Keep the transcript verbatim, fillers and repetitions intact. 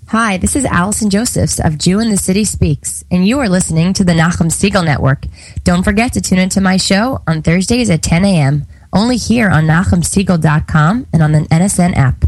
Hi, this is Allison Josephs of Jew in the City Speaks, and you are listening to the Nachum Segal Network. Don't forget to tune into my show on Thursdays at ten a.m., only here on Nachum Segal dot com and on the N S N app.